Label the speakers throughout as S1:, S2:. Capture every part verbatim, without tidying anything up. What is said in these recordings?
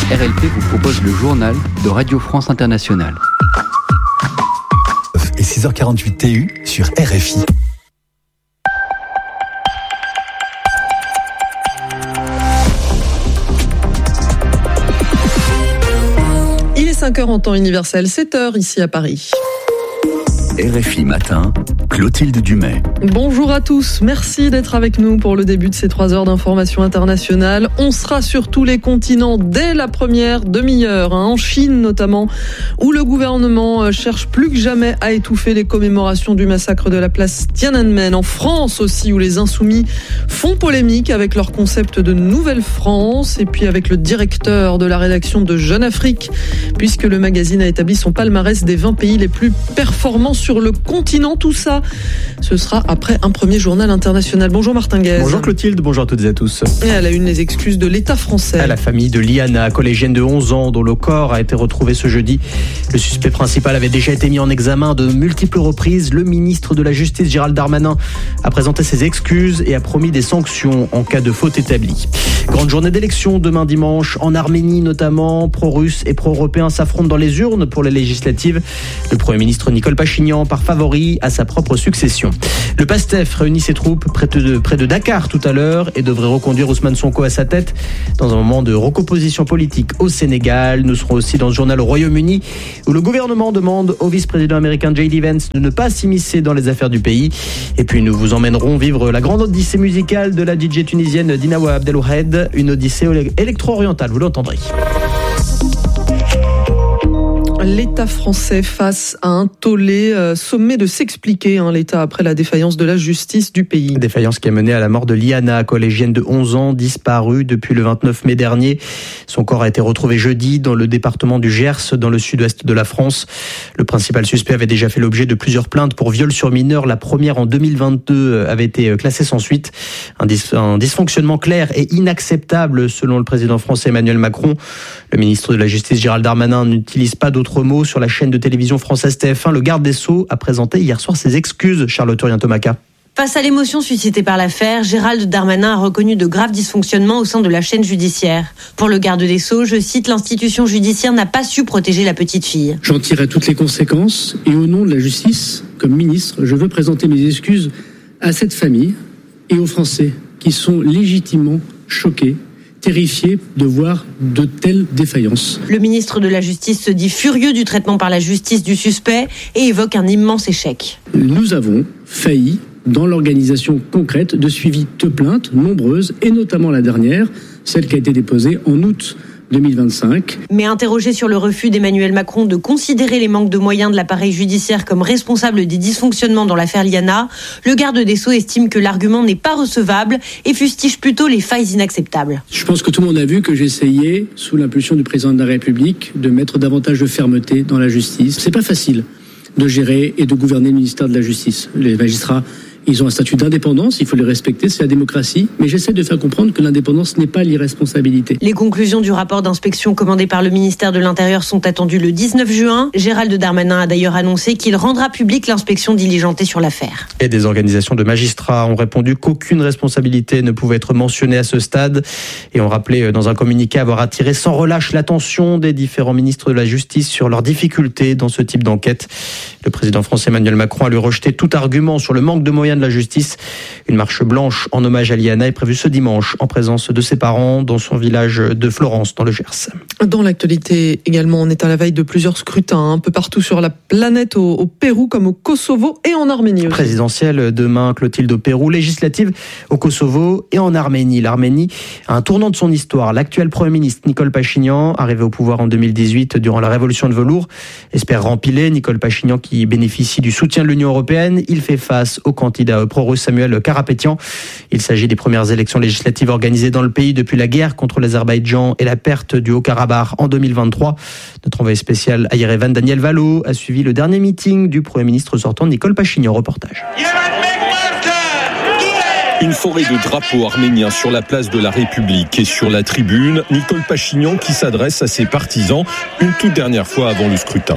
S1: R L P vous propose le journal de Radio France Internationale.
S2: Et six heures quarante-huit T U sur R F I.
S3: Il est cinq heures en temps universel, sept heures ici à Paris.
S2: R F I Matin, Clotilde Dumais.
S3: Bonjour à tous, merci d'être avec nous pour le début de ces trois heures d'information internationale. On sera sur tous les continents dès la première demi-heure, hein, en Chine notamment, où le gouvernement cherche plus que jamais à étouffer les commémorations du massacre de la place Tiananmen. En France aussi, où les Insoumis font polémique avec leur concept de Nouvelle France, et puis avec le directeur de la rédaction de Jeune Afrique, puisque le magazine a établi son palmarès des vingt pays les plus performants sur le continent. Tout ça, ce sera après un premier journal international. Bonjour Martin Guez.
S4: Bonjour Clotilde, bonjour à toutes et à tous.
S3: Et à la une, les excuses de l'État français.
S4: À la famille de Liana, collégienne de onze ans, dont le corps a été retrouvé ce jeudi. Le suspect principal avait déjà été mis en examen de multiples reprises. Le ministre de la Justice, Gérald Darmanin, a présenté ses excuses et a promis des sanctions en cas de faute établie. Grande journée d'élection demain dimanche, en Arménie notamment. Pro-russes et pro-européens s'affrontent dans les urnes pour les législatives. Le Premier ministre Nicole Pachinian part favori à sa propre succession. Le PASTEF réunit ses troupes près de, près de Dakar tout à l'heure et devrait reconduire Ousmane Sonko à sa tête dans un moment de recomposition politique au Sénégal. Nous serons aussi dans ce journal au Royaume-Uni où le gouvernement demande au vice-président américain J D Vance de ne pas s'immiscer dans les affaires du pays. Et puis nous vous emmènerons vivre la grande odyssée musicale de la D J tunisienne Dinawa Abdelwahed, une odyssée électro-orientale, vous l'entendrez.
S3: L'État français face à un tollé, euh, sommet de s'expliquer, hein, l'État après la défaillance de la justice du pays.
S4: Défaillance qui a mené à la mort de Liana, collégienne de onze ans, disparue depuis le vingt-neuf mai dernier. Son corps a été retrouvé jeudi dans le département du Gers, dans le sud-ouest de la France. Le principal suspect avait déjà fait l'objet de plusieurs plaintes pour viol sur mineur. La première en deux mille vingt-deux avait été classée sans suite. Un, dis- un dysfonctionnement clair et inacceptable selon le président français Emmanuel Macron. Le ministre de la Justice Gérald Darmanin n'utilise pas d'autres mots sur la chaîne de télévision française T F un. Le garde des Sceaux a présenté hier soir ses excuses. Charlotte Urien-Tomaca.
S5: Face à l'émotion suscitée par l'affaire, Gérald Darmanin a reconnu de graves dysfonctionnements au sein de la chaîne judiciaire. Pour le garde des Sceaux, je cite, l'institution judiciaire n'a pas su protéger la petite fille.
S6: J'en tirerai toutes les conséquences et au nom de la justice, comme ministre, je veux présenter mes excuses à cette famille et aux Français qui sont légitimement choqués, terrifié de voir de telles défaillances.
S5: Le ministre de la Justice se dit furieux du traitement par la justice du suspect et évoque un immense échec.
S6: Nous avons failli dans l'organisation concrète de suivi de plaintes nombreuses, et notamment la dernière, celle qui a été déposée en août deux mille vingt-cinq.
S5: Mais interrogé sur le refus d'Emmanuel Macron de considérer les manques de moyens de l'appareil judiciaire comme responsable des dysfonctionnements dans l'affaire Liana, le garde des Sceaux estime que l'argument n'est pas recevable et fustige plutôt les failles inacceptables.
S6: Je pense que tout le monde a vu que j'essayais, sous l'impulsion du président de la République, de mettre davantage de fermeté dans la justice. C'est pas facile de gérer et de gouverner le ministère de la Justice. Les magistrats, ils ont un statut d'indépendance, il faut les respecter, c'est la démocratie. Mais j'essaie de faire comprendre que l'indépendance n'est pas l'irresponsabilité.
S5: Les conclusions du rapport d'inspection commandé par le ministère de l'Intérieur sont attendues le dix-neuf juin. Gérald Darmanin a d'ailleurs annoncé qu'il rendra publique l'inspection diligentée sur l'affaire.
S4: Et des organisations de magistrats ont répondu qu'aucune responsabilité ne pouvait être mentionnée à ce stade et ont rappelé dans un communiqué avoir attiré sans relâche l'attention des différents ministres de la Justice sur leurs difficultés dans ce type d'enquête. Le président français Emmanuel Macron a lui rejeté tout argument sur le manque de moyens de la justice. Une marche blanche en hommage à Liana est prévue ce dimanche en présence de ses parents dans son village de Florence dans le Gers.
S3: Dans l'actualité également, on est à la veille de plusieurs scrutins un peu partout sur la planète, au, au Pérou comme au Kosovo et en Arménie aussi.
S4: Présidentielle demain, Clotilde, au Pérou, législative au Kosovo et en Arménie. L'Arménie a un tournant de son histoire. L'actuel Premier ministre Nicole Pachinian, arrivé au pouvoir en deux mille dix-huit durant la révolution de velours, espère rempiler. Nicole Pachinian qui bénéficie du soutien de l'Union européenne, il fait face au candidat pro-russe Samuel Karapetyan. Il s'agit des premières élections législatives organisées dans le pays depuis la guerre contre l'Azerbaïdjan et la perte du Haut-Karabakh en deux mille vingt-trois. Notre envoyé spécial à Yerevan, Daniel Valo, a suivi le dernier meeting du Premier ministre sortant Nicole Pachinian. Reportage.
S7: Une forêt de drapeaux arméniens sur la place de la République et sur la tribune, Nicole Pachinian qui s'adresse à ses partisans une toute dernière fois avant le scrutin.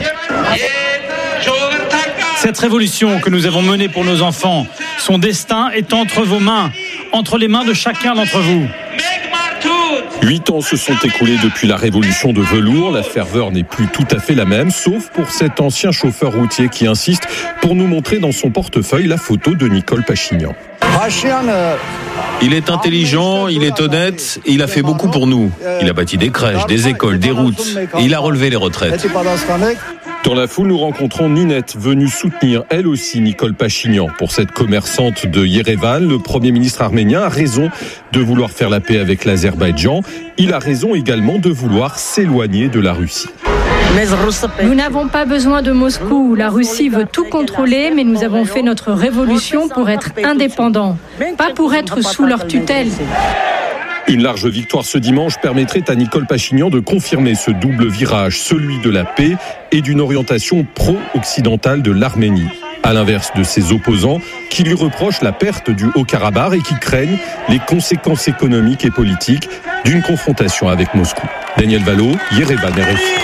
S8: Cette révolution que nous avons menée pour nos enfants, son destin est entre vos mains, entre les mains de chacun d'entre vous.
S7: Huit ans se sont écoulés depuis la révolution de velours. La ferveur n'est plus tout à fait la même, sauf pour cet ancien chauffeur routier qui insiste pour nous montrer dans son portefeuille la photo de Nicole Pachinian.
S9: Il est intelligent, il est honnête, et il a fait beaucoup pour nous. Il a bâti des crèches, des écoles, des routes, et il a relevé les retraites.
S7: Dans la foule, nous rencontrons Ninette, venue soutenir elle aussi Nicole Pachinian. Pour cette commerçante de Yerevan, le Premier ministre arménien a raison de vouloir faire la paix avec l'Azerbaïdjan. Il a raison également de vouloir s'éloigner de la Russie.
S10: Nous n'avons pas besoin de Moscou. La Russie veut tout contrôler, mais nous avons fait notre révolution pour être indépendants, pas pour être sous leur tutelle.
S7: Une large victoire ce dimanche permettrait à Nicole Pachinian de confirmer ce double virage, celui de la paix et d'une orientation pro-occidentale de l'Arménie. À l'inverse de ses opposants, qui lui reprochent la perte du Haut-Karabakh et qui craignent les conséquences économiques et politiques d'une confrontation avec Moscou. Daniel Valo, Yerevan, R F I.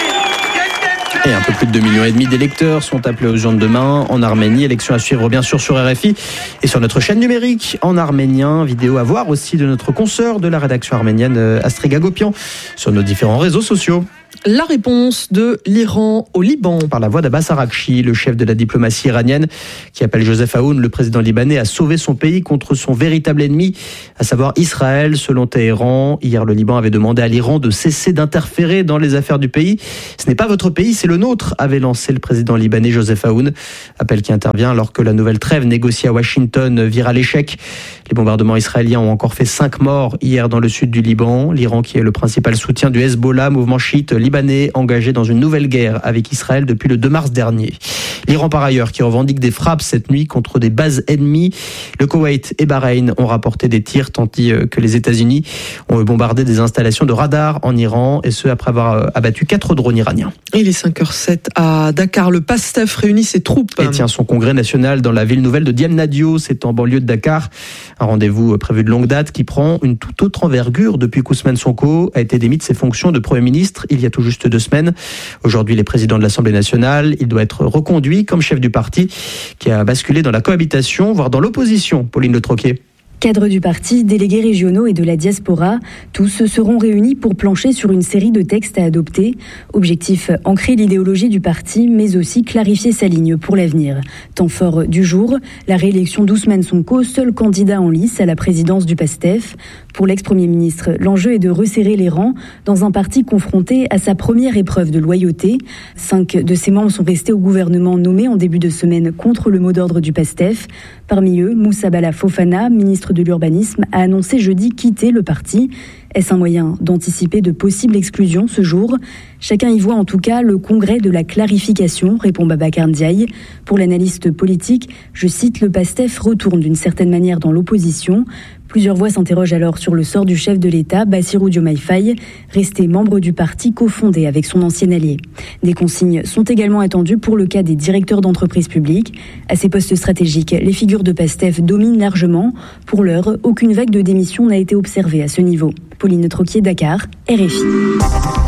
S4: Et un peu plus de deux millions et demi d'électeurs sont appelés aux urnes demain en Arménie. Élection à suivre bien sûr sur R F I et sur notre chaîne numérique en arménien. Vidéo à voir aussi de notre consoeur de la rédaction arménienne Astrid Gagopian sur nos différents réseaux sociaux.
S3: La réponse de l'Iran au Liban.
S4: Par la voix d'Abbas Araghchi, le chef de la diplomatie iranienne, qui appelle Joseph Aoun, le président libanais, à sauver son pays contre son véritable ennemi, à savoir Israël. Selon Téhéran, hier, le Liban avait demandé à l'Iran de cesser d'interférer dans les affaires du pays. Ce n'est pas votre pays, c'est le nôtre, avait lancé le président libanais Joseph Aoun. Appel qui intervient alors que la nouvelle trêve négociée à Washington vire à l'échec. Les bombardements israéliens ont encore fait cinq morts hier dans le sud du Liban. L'Iran, qui est le principal soutien du Hezbollah, mouvement chiite libanais engagé dans une nouvelle guerre avec Israël depuis le deux mars dernier. L'Iran par ailleurs qui revendique des frappes cette nuit contre des bases ennemies. Le Koweït et Bahreïn ont rapporté des tirs tandis que les États-Unis ont bombardé des installations de radar en Iran et ce après avoir abattu quatre drones iraniens.
S3: Il est cinq heures zéro sept à Dakar. Le PASTEF réunit ses troupes
S4: et tient son congrès national dans la ville nouvelle de Diamnadio. C'est en banlieue de Dakar. Un rendez-vous prévu de longue date qui prend une toute autre envergure depuis qu'Ousmane Sonko a été démis de ses fonctions de Premier ministre il y a tout juste deux semaines. Aujourd'hui, il est président de l'Assemblée nationale. Il doit être reconduit comme chef du parti qui a basculé dans la cohabitation, voire dans l'opposition. Pauline Le Troquier.
S11: Cadres du parti, délégués régionaux et de la diaspora, tous seront réunis pour plancher sur une série de textes à adopter. Objectif, ancrer l'idéologie du parti, mais aussi clarifier sa ligne pour l'avenir. Temps fort du jour, la réélection d'Ousmane Sonko, seul candidat en lice à la présidence du PASTEF. Pour l'ex-premier ministre, l'enjeu est de resserrer les rangs dans un parti confronté à sa première épreuve de loyauté. Cinq de ses membres sont restés au gouvernement nommé en début de semaine contre le mot d'ordre du PASTEF. Parmi eux, Moussa Bala Fofana, ministre de l'Urbanisme, a annoncé jeudi quitter le parti. Est-ce un moyen d'anticiper de possibles exclusions ce jour ? Chacun y voit en tout cas le congrès de la clarification, répond Babacar Ndiaye. Pour l'analyste politique, je cite, le PASTEF retourne d'une certaine manière dans l'opposition. Plusieurs voix s'interrogent alors sur le sort du chef de l'État, Bassirou Diomaye Faye, resté membre du parti cofondé avec son ancien allié. Des consignes sont également attendues pour le cas des directeurs d'entreprises publiques. À ces postes stratégiques, les figures de PASTEF dominent largement. Pour l'heure, aucune vague de démission n'a été observée à ce niveau. Pauline Troquier, Dakar, R F I.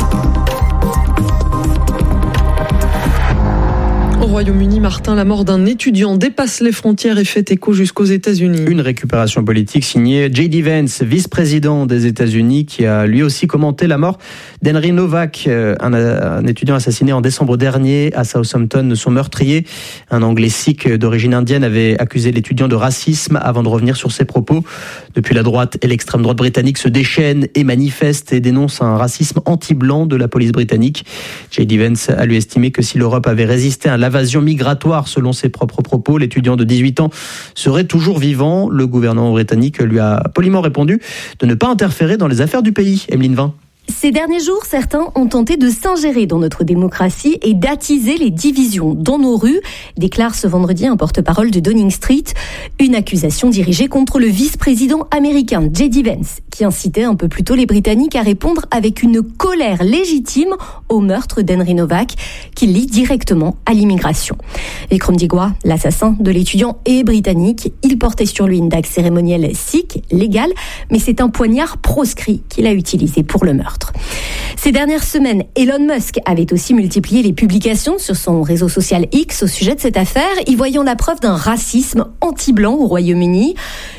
S3: Au Royaume-Uni, Martin, la mort d'un étudiant dépasse les frontières et fait écho jusqu'aux États-Unis.
S4: Une récupération politique signée J D Vance, vice-président des États-Unis, qui a lui aussi commenté la mort d'Henry Novak, un, un étudiant assassiné en décembre dernier à Southampton. Son meurtrier, un Anglais sikh d'origine indienne, avait accusé l'étudiant de racisme avant de revenir sur ses propos. Depuis, la droite et l'extrême droite britannique se déchaînent et manifestent et dénoncent un racisme anti-blanc de la police britannique. J D Vance a lui estimé que si l'Europe avait résisté à l'invasion migratoire, selon ses propres propos, l'étudiant de dix-huit ans serait toujours vivant. Le gouvernement britannique lui a poliment répondu de ne pas interférer dans les affaires du pays. Emeline Vin.
S12: Ces derniers jours, certains ont tenté de s'ingérer dans notre démocratie et d'attiser les divisions dans nos rues, déclare ce vendredi un porte-parole de Downing Street. Une accusation dirigée contre le vice-président américain J D Vance, qui incitait un peu plus tôt les Britanniques à répondre avec une colère légitime au meurtre d'Henry Novak, qui lie directement à l'immigration. Vikram Digwa, l'assassin de l'étudiant, est britannique. Il portait sur lui une dague cérémonielle sikh, légale, mais c'est un poignard proscrit qu'il a utilisé pour le meurtre. Ces dernières semaines, Elon Musk avait aussi multiplié les publications sur son réseau social X au sujet de cette affaire, y voyant la preuve d'un racisme anti-blanc au Royaume-Uni.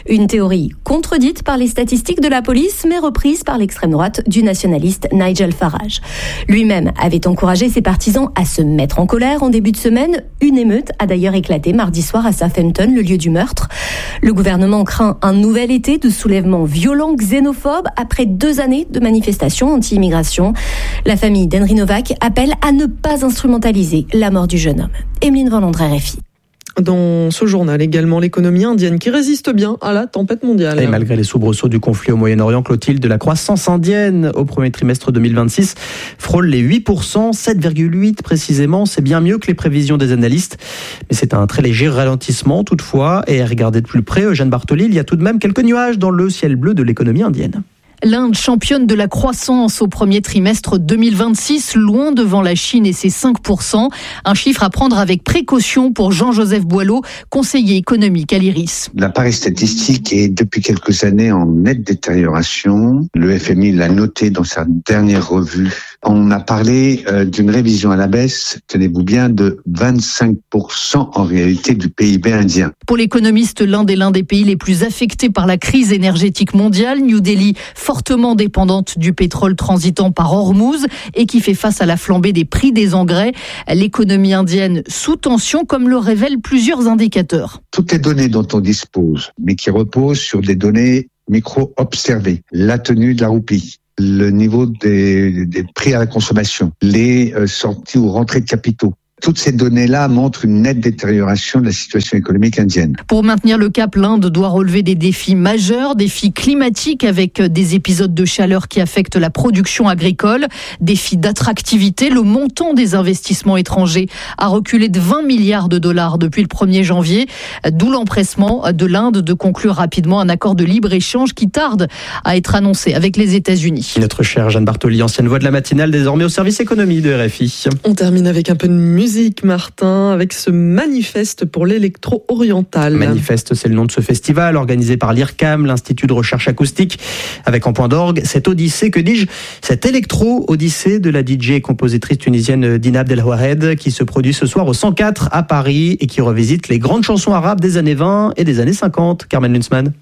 S12: Une théorie contredite par les statistiques de la police, mais reprise par l'extrême droite du nationaliste Nigel Farage. Lui-même avait encouragé ses partisans à se mettre en colère en début de semaine. Une émeute a d'ailleurs éclaté mardi soir à Southampton, le lieu du meurtre. Le gouvernement craint un nouvel été de soulèvements violents, xénophobes, après deux années de manifestations anti-immigration. La famille d'Henry Novak appelle à ne pas instrumentaliser la mort du jeune homme. Emeline Valandre, R F I.
S3: Dans ce journal également, l'économie indienne qui résiste bien à la tempête mondiale.
S4: Et malgré les soubresauts du conflit au Moyen-Orient, Clotilde, la croissance indienne au premier trimestre deux mille vingt-six frôle les huit pour cent, sept virgule huit précisément. C'est bien mieux que les prévisions des analystes. Mais c'est un très léger ralentissement toutefois. Et à regarder de plus près, Eugène Bartoli, il y a tout de même quelques nuages dans le ciel bleu de l'économie indienne.
S13: L'Inde championne de la croissance au premier trimestre deux mille vingt-six, loin devant la Chine et ses cinq pour cent. Un chiffre à prendre avec précaution pour Jean-Joseph Boileau, conseiller économique à l'Iris.
S14: L'appareil statistique est depuis quelques années en nette détérioration. Le F M I l'a noté dans sa dernière revue. On a parlé euh, d'une révision à la baisse, tenez-vous bien, de vingt-cinq pour cent en réalité du P I B indien.
S13: Pour l'économiste, l'Inde est l'un des pays les plus affectés par la crise énergétique mondiale. New Delhi, fortement dépendante du pétrole transitant par Hormuz et qui fait face à la flambée des prix des engrais. L'économie indienne sous tension, comme le révèlent plusieurs indicateurs.
S14: Toutes les données dont on dispose, mais qui reposent sur des données micro-observées, la tenue de la roupie, le niveau des, des prix à la consommation, les euh, sorties ou rentrées de capitaux. Toutes ces données-là montrent une nette détérioration de la situation économique indienne.
S13: Pour maintenir le cap, l'Inde doit relever des défis majeurs, défis climatiques avec des épisodes de chaleur qui affectent la production agricole, défis d'attractivité. Le montant des investissements étrangers a reculé de vingt milliards de dollars depuis le premier janvier, d'où l'empressement de l'Inde de conclure rapidement un accord de libre-échange qui tarde à être annoncé avec les États-Unis.
S4: Notre chère Jeanne Bartoli, ancienne voix de la matinale, désormais au service économie de R F I.
S3: On termine avec un peu de musique. Martin, avec ce manifeste pour l'électro-oriental.
S4: Manifeste, c'est le nom de ce festival organisé par l'I R C A M, l'Institut de recherche acoustique, avec en point d'orgue cette odyssée, que dis-je, cette électro-odyssée de la D J et compositrice tunisienne Dina Abdelwahed, qui se produit ce soir au cent quatre à Paris et qui revisite les grandes chansons arabes des années vingt et des années cinquante. Carmen Lunsman.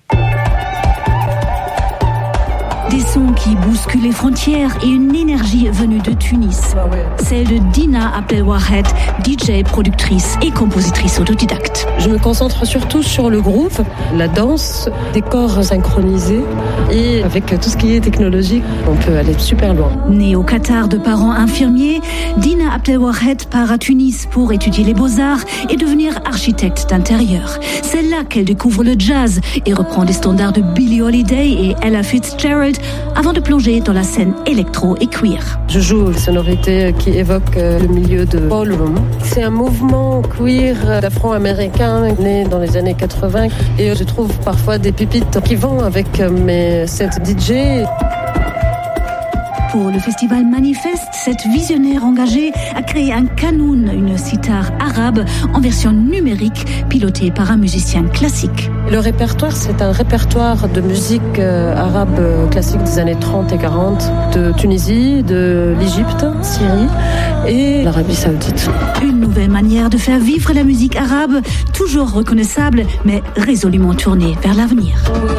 S15: Des sons qui bousculent les frontières et une énergie venue de Tunis. Celle de Dina Abdelwahed, D J, productrice et compositrice autodidacte.
S16: Je me concentre surtout sur le groove, la danse, des corps synchronisés et avec tout ce qui est technologique, on peut aller super loin.
S15: Née au Qatar de parents infirmiers, Dina Abdelwahed part à Tunis pour étudier les beaux-arts et devenir architecte d'intérieur. C'est là qu'elle découvre le jazz et reprend des standards de Billie Holiday et Ella Fitzgerald avant de plonger dans la scène électro et queer.
S16: Je joue les sonorités qui évoquent le milieu de ballroom. C'est un mouvement queer d'afro-américains né dans les années quatre-vingts et je trouve parfois des pépites qui vont avec mes sets D J.
S15: Pour le festival Manifeste, cette visionnaire engagée a créé un kanoun, une sitar arabe en version numérique, pilotée par un musicien classique.
S16: Le répertoire, c'est un répertoire de musique euh, arabe euh, classique des années trente et quarante, de Tunisie, de l'Égypte, Syrie et l'Arabie Saoudite.
S15: Une nouvelle manière de faire vivre la musique arabe, toujours reconnaissable, mais résolument tournée vers l'avenir.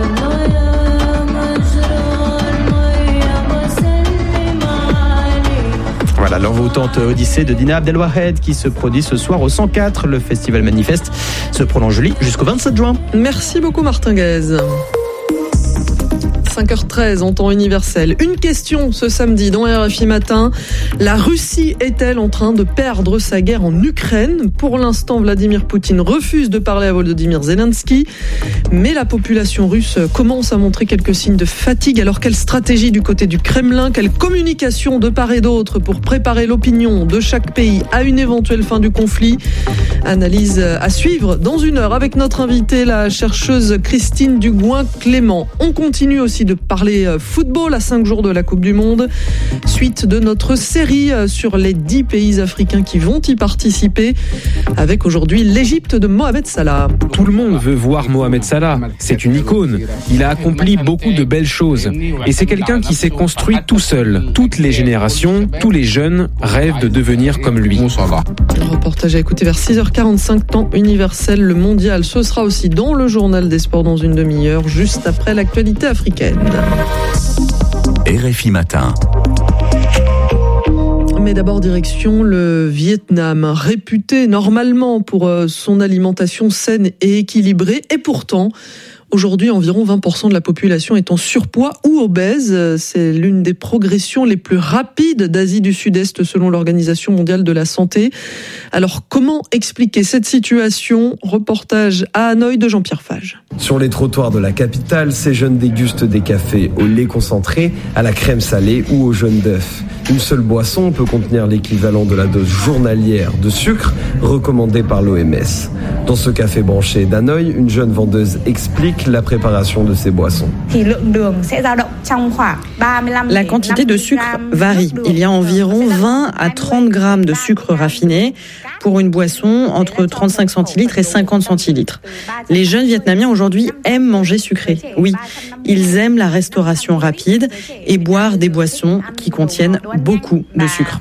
S4: Voilà l'envoûtante odyssée de Dina Abdelwahed qui se produit ce soir au cent quatre. Le festival Manifeste se prolonge lui jusqu'au vingt-sept juin.
S3: Merci beaucoup Martin Guez. cinq heures treize en temps universel. Une question ce samedi dans R F I Matin. La Russie est-elle en train de perdre sa guerre en Ukraine ? Pour l'instant, Vladimir Poutine refuse de parler à Volodymyr Zelensky. Mais la population russe commence à montrer quelques signes de fatigue. Alors quelle stratégie du côté du Kremlin ? Quelle communication de part et d'autre pour préparer l'opinion de chaque pays à une éventuelle fin du conflit ? Analyse à suivre dans une heure avec notre invitée, la chercheuse Christine Dugouin-Clément. On continue aussi de de parler football à cinq jours de la Coupe du Monde. Suite de notre série sur les dix pays africains qui vont y participer, avec aujourd'hui l'Égypte de Mohamed Salah.
S17: Tout le monde veut voir Mohamed Salah. C'est une icône. Il a accompli beaucoup de belles choses. Et c'est quelqu'un qui s'est construit tout seul. Toutes les générations, tous les jeunes rêvent de devenir comme lui.
S3: Un reportage à écouter vers six heures quarante-cinq, temps universel. Le mondial, ce sera aussi dans le journal des sports dans une demi-heure, juste après l'actualité africaine.
S2: R F I Matin.
S3: Mais d'abord, direction le Vietnam, réputé normalement pour son alimentation saine et équilibrée. Et pourtant, aujourd'hui, environ vingt pour cent de la population est en surpoids ou obèse. C'est l'une des progressions les plus rapides d'Asie du Sud-Est selon l'Organisation mondiale de la santé. Alors, comment expliquer cette situation ? Reportage à Hanoï de Jean-Pierre Fage.
S18: Sur les trottoirs de la capitale, ces jeunes dégustent des cafés au lait concentré, à la crème salée ou au jaune d'œuf. Une seule boisson peut contenir l'équivalent de la dose journalière de sucre recommandée par l'O M S. Dans ce café branché d'Hanoï, une jeune vendeuse explique la préparation de ces boissons.
S19: La quantité de sucre varie. Il y a environ vingt à trente grammes de sucre raffiné pour une boisson entre trente-cinq centilitres et cinquante centilitres. Les jeunes Vietnamiens aujourd'hui aiment manger sucré. Oui, ils aiment la restauration rapide et boire des boissons qui contiennent beaucoup de sucre.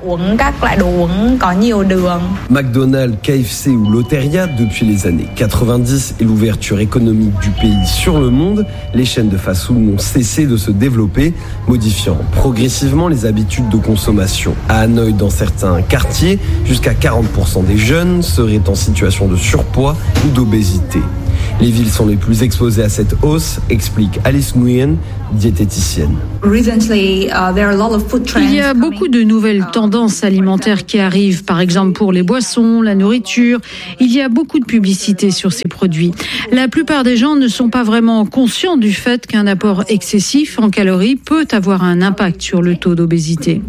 S18: McDonald's, K F C ou Lotteria, depuis les années quatre-vingt-dix et l'ouverture économique du pays sur le monde, les chaînes de fast-food n'ont cessé de se développer, modifiant progressivement les habitudes de consommation. À Hanoï, dans certains quartiers, jusqu'à quarante pour cent des jeunes seraient en situation de surpoids ou d'obésité. Les villes sont les plus exposées à cette hausse, explique Alice Nguyen, diététicienne.
S20: Il y a beaucoup de nouvelles tendances alimentaires qui arrivent, par exemple pour les boissons, la nourriture. Il y a beaucoup de publicité sur ces produits. La plupart des gens ne sont pas vraiment conscients du fait qu'un apport excessif en calories peut avoir un impact sur le taux d'obésité.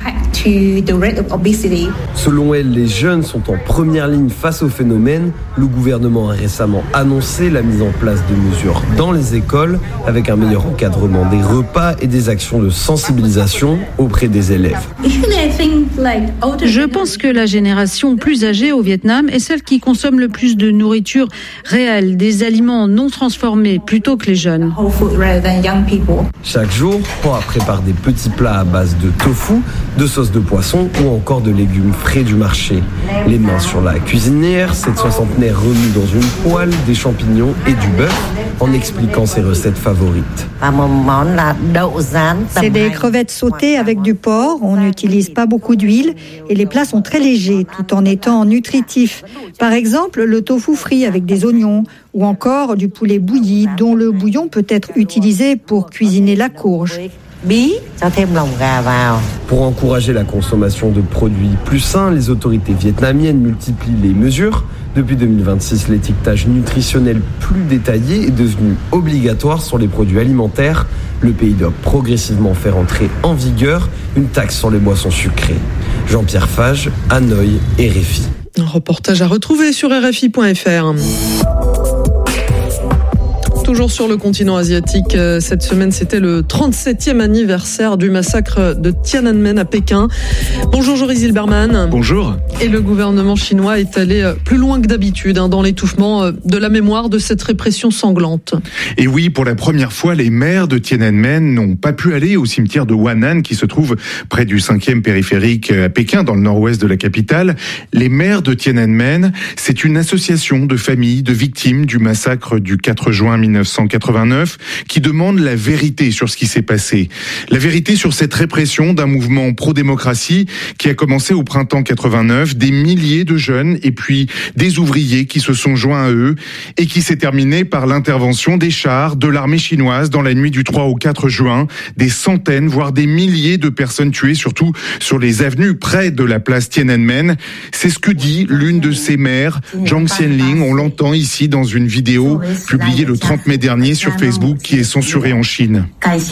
S18: Selon elle, les jeunes sont en première ligne face au phénomène. Le gouvernement a récemment annoncé la mise en place de mesures dans les écoles avec un meilleur encadrement des repas et des actions de sensibilisation auprès des élèves.
S20: Je pense que la génération plus âgée au Vietnam est celle qui consomme le plus de nourriture réelle, des aliments non transformés plutôt que les jeunes.
S18: Chaque jour, Hoa prépare des petits plats à base de tofu, de sauce de poisson ou encore de légumes frais du marché. Les mains sur la cuisinière, cette soixantenaire remue dans une poêle des champignons et du bœuf en expliquant ses recettes favorites.
S21: C'est des crevettes sautées avec du porc, on n'utilise pas beaucoup d'huile et les plats sont très légers tout en étant nutritifs. Par exemple, le tofu frit avec des oignons ou encore du poulet bouilli dont le bouillon peut être utilisé pour cuisiner la courge.
S18: Pour encourager la consommation de produits plus sains, les autorités vietnamiennes multiplient les mesures. Depuis deux mille vingt-six, l'étiquetage nutritionnel plus détaillé est devenu obligatoire sur les produits alimentaires. Le pays doit progressivement faire entrer en vigueur une taxe sur les boissons sucrées. Jean-Pierre Fage, Hanoï, R F I.
S3: Un reportage à retrouver sur R F I point F R. Toujours sur le continent asiatique, cette semaine c'était le trente-septième anniversaire du massacre de Tiananmen à Pékin. Bonjour Joris Zilberman.
S22: Bonjour.
S3: Et le gouvernement chinois est allé plus loin que d'habitude hein, dans l'étouffement de la mémoire de cette répression sanglante.
S22: Et oui, pour la première fois, les maires de Tiananmen n'ont pas pu aller au cimetière de Huanan qui se trouve près du cinquième périphérique à Pékin, dans le nord-ouest de la capitale. Les maires de Tiananmen, c'est une association de familles de victimes du massacre du quatre juin mille neuf cent quatre-vingt-neuf qui demande la vérité sur ce qui s'est passé. La vérité sur cette répression d'un mouvement pro-démocratie qui a commencé au printemps quatre-vingt-neuf, des milliers de jeunes et puis des ouvriers qui se sont joints à eux et qui s'est terminé par l'intervention des chars de l'armée chinoise dans la nuit du trois au quatre juin. Des centaines, voire des milliers de personnes tuées, surtout sur les avenues près de la place Tiananmen. C'est ce que dit l'une de ces maires, Zhang Xianling. On l'entend ici dans une vidéo publiée le trente mai mai dernier sur Facebook qui est censuré en Chine.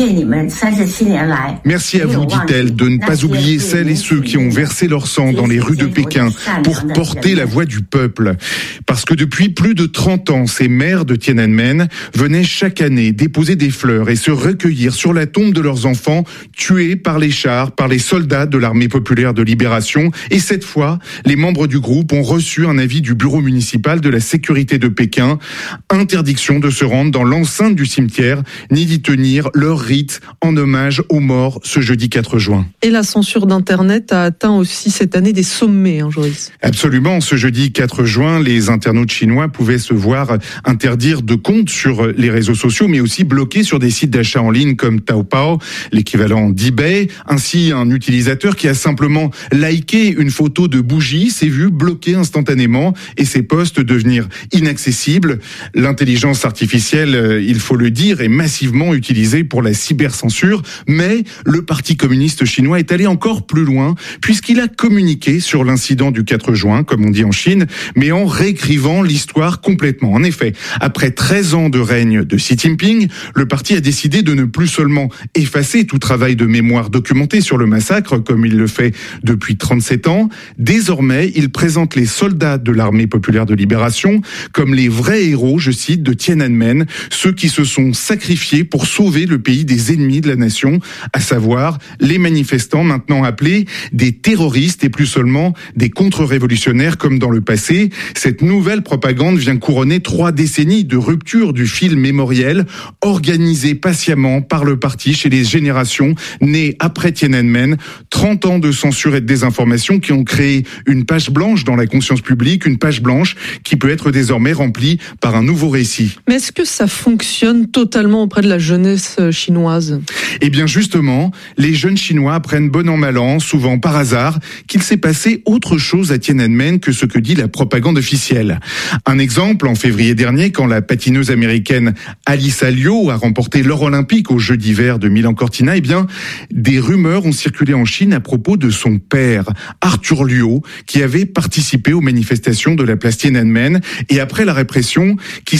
S22: Merci à vous, dit-elle, de ne pas oublier celles et ceux qui ont versé leur sang dans les rues de Pékin pour porter la voix du peuple. Parce que depuis plus de trente ans, ces mères de Tiananmen venaient chaque année déposer des fleurs et se recueillir sur la tombe de leurs enfants tués par les chars, par les soldats de l'armée populaire de libération. Et cette fois, les membres du groupe ont reçu un avis du bureau municipal de la sécurité de Pékin. Interdiction de se rendre dans l'enceinte du cimetière, ni d'y tenir leur rite en hommage aux morts ce jeudi quatre juin.
S3: Et la censure d'Internet a atteint aussi cette année des sommets, hein, Joris.
S22: Absolument. Ce jeudi quatre juin, les internautes chinois pouvaient se voir interdire de comptes sur les réseaux sociaux, mais aussi bloqués sur des sites d'achat en ligne comme Taobao, l'équivalent d'eBay. Ainsi, un utilisateur qui a simplement liké une photo de bougie s'est vu bloqué instantanément et ses posts devenir inaccessibles. L'intelligence artificielle, il faut le dire, est massivement utilisée pour la cybercensure, mais le Parti communiste chinois est allé encore plus loin puisqu'il a communiqué sur l'incident du quatre juin, comme on dit en Chine, mais en réécrivant l'histoire complètement. En effet, après treize ans de règne de Xi Jinping, le parti a décidé de ne plus seulement effacer tout travail de mémoire documenté sur le massacre, comme il le fait depuis trente-sept ans. Désormais, il présente les soldats de l'armée populaire de libération comme les vrais héros, je cite, de Tiananmen, ceux qui se sont sacrifiés pour sauver le pays des ennemis de la nation, à savoir les manifestants maintenant appelés des terroristes et plus seulement des contre-révolutionnaires comme dans le passé. Cette nouvelle propagande vient couronner trois décennies de rupture du fil mémoriel organisé patiemment par le parti chez les générations nées après Tiananmen. trente ans de censure et de désinformation qui ont créé une page blanche dans la conscience publique, une page blanche qui peut être désormais remplie par un nouveau récit.
S3: Mais est-ce que ça fonctionne totalement auprès de la jeunesse chinoise ?
S22: Eh bien justement, les jeunes Chinois apprennent bon an mal an, souvent par hasard, qu'il s'est passé autre chose à Tiananmen que ce que dit la propagande officielle. Un exemple, en février dernier, quand la patineuse américaine Alyssa Liu a remporté l'or olympique aux Jeux d'hiver de Milan-Cortina, eh bien, des rumeurs ont circulé en Chine à propos de son père, Arthur Liu, qui avait participé aux manifestations de la place Tiananmen et après la répression, qui